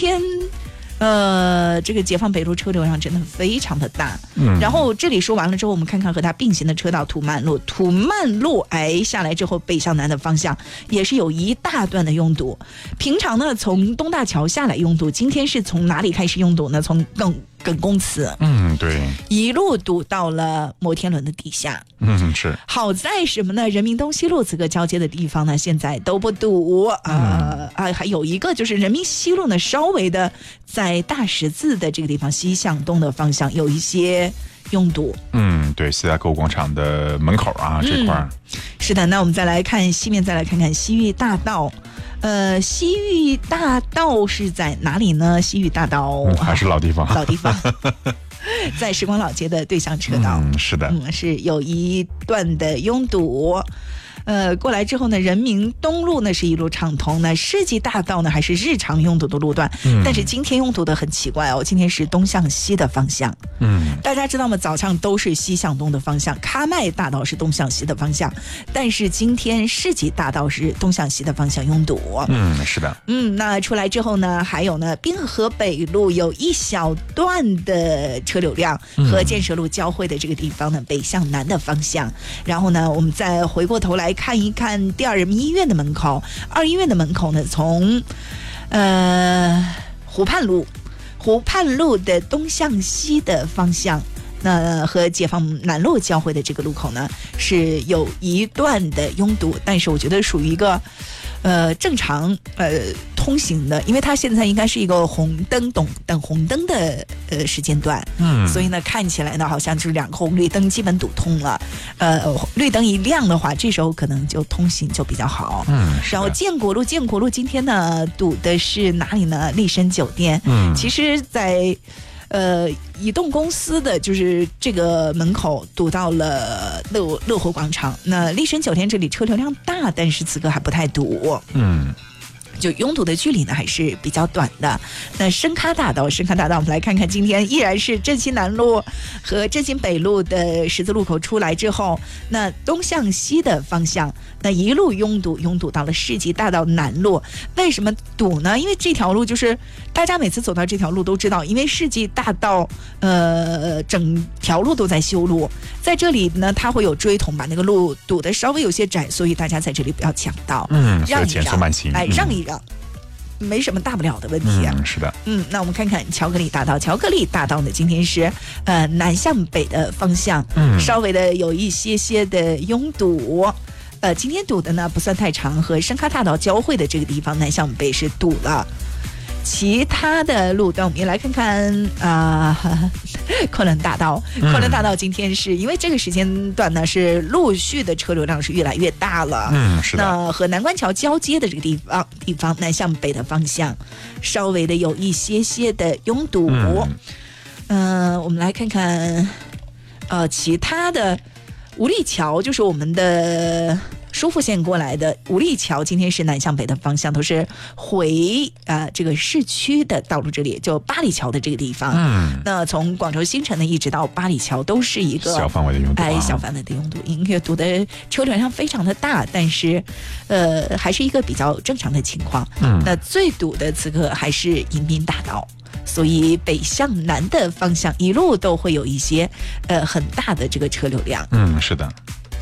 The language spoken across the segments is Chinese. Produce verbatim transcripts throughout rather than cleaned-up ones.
天。呃，这个解放北路车流量真的非常的大，嗯，然后这里说完了之后，我们看看和它并行的车道土曼路，土曼路哎下来之后，北向南的方向也是有一大段的拥堵。平常呢，从东大桥下来拥堵，今天是从哪里开始拥堵呢？从更耿公祠，嗯，对，一路堵到了摩天轮的底下，嗯，是。好在什么呢？人民东西路此个交接的地方呢，现在都不堵，呃啊，还有一个就是人民西路呢，稍微的在大十字的这个地方西向东的方向有一些拥堵。嗯，对，西大购物广场的门口啊、嗯、这块。是的，那我们再来看西面，再来看看西域大道。呃，西域大道是在哪里呢？西域大道、嗯、还是老地方，老地方，在时光老街的对向车道。嗯，是的，嗯，是有一段的拥堵。呃，过来之后呢，人民东路呢是一路畅通呢，世纪大道呢还是日常拥堵的路段，嗯、但是今天拥堵的很奇怪哦，今天是东向西的方向，嗯，大家知道吗？早上都是西向东的方向，喀麦大道是东向西的方向，但是今天世纪大道是东向西的方向拥堵，嗯，是的，嗯，那出来之后呢，还有呢，滨河北路有一小段的车流量和建设路交汇的这个地方呢，北向南的方向，然后呢，我们再回过头来看一看第二人民医院的门口，二医院的门口呢，从呃湖畔路湖畔路的东向西的方向，那和解放南路交汇的这个路口呢，是有一段的拥堵，但是我觉得属于一个呃正常呃通行的，因为它现在应该是一个红灯等等红灯的呃时间段，嗯，所以呢看起来呢好像就是两个红绿灯基本堵通了，呃绿灯一亮的话，这时候可能就通行就比较好，嗯，然后建国路建国路今天呢堵的是哪里呢？丽笙酒店，嗯，其实在呃，移动公司的就是这个门口堵到了乐乐活广场。那丽笙酒店这里车流量大，但是此刻还不太堵。嗯。就拥堵的距离呢还是比较短的。那深咖大道，深咖大道我们来看看，今天依然是振兴南路和振兴北路的十字路口出来之后，那东向西的方向，那一路拥堵，拥堵到了世纪大道南路。为什么堵呢？因为这条路就是大家每次走到这条路都知道，因为世纪大道呃整条路都在修路，在这里呢它会有锥桶把那个路堵得稍微有些窄，所以大家在这里不要抢道，嗯，让一让，哎，让一让。没什么大不了的问题啊，嗯，是的，嗯，那我们看看乔格里大道，乔格里大道呢，今天是呃南向北的方向，嗯，稍微的有一些些的拥堵，呃，今天堵的呢不算太长，和深咖大道交汇的这个地方南向北是堵了。其他的路段我们也来看看啊，昆仑大道，昆仑大道今天是因为这个时间段呢是陆续的车流量是越来越大了，嗯，是的。那和南关桥交接的这个地方地方南向北的方向，稍微的有一些些的拥堵。嗯、呃，我们来看看，呃，其他的五里桥就是我们的舒富线过来的五里桥，今天是南向北的方向，都是回啊、呃、这个市区的道路，这里就八里桥的这个地方。嗯，那从广州新城呢一直到八里桥都是一个小范围的拥堵，哎，小范围的拥堵，因为堵的车流量非常的大，但是呃还是一个比较正常的情况。嗯，那最堵的此刻还是迎宾大道。所以北向南的方向一路都会有一些呃很大的这个车流量。嗯，是的。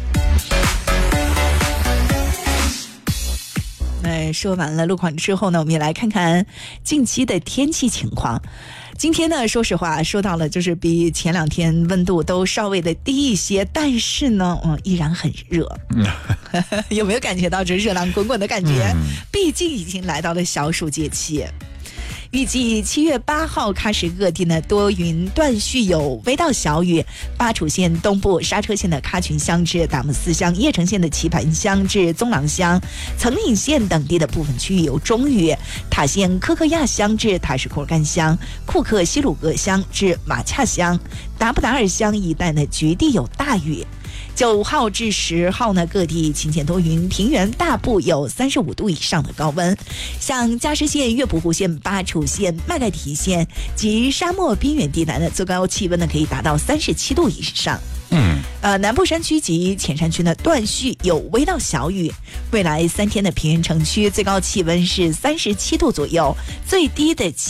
那说完了路况之后呢，我们也来看看近期的天气情况。今天呢，说实话，说到了就是比前两天温度都稍微的低一些，但是呢，嗯，依然很热。有没有感觉到这热浪滚滚的感觉？嗯、毕竟已经来到了小暑节气。预计七月八号开始，各地呢多云断续有微到小雨。巴楚县东部、刹车县的喀群乡至达木斯乡、叶城县的棋盘乡至宗朗乡、层岭县等地的部分区域有中雨。塔县科克亚乡至塔什库尔干乡、库克西鲁格乡至马恰乡、达布达尔乡一带呢局地有大雨。九号至十号呢，各地晴间多云，平原大部有三十五度以上的高温。像嘉实县、乐浦湖县、巴楚县、麦盖提县及沙漠边缘地带的最高气温呢，可以达到三十七度以上。嗯，呃，南部山区及前山区呢，断续有微到小雨。未来三天的平原城区最高气温是三十七度左右，最低的